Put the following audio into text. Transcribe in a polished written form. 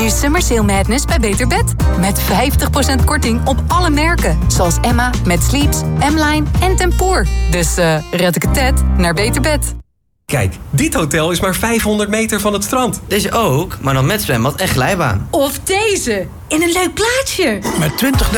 Summer Sale Madness bij Beter Bed. Met 50% korting op alle merken. Zoals Emma met Sleeps, M-Line en Tempoor. Dus red ik het Ted naar Beter Bed. Kijk, dit hotel is maar 500 meter van het strand. Deze ook, maar dan met zwembad en glijbaan. Of deze, in een leuk plaatsje. Met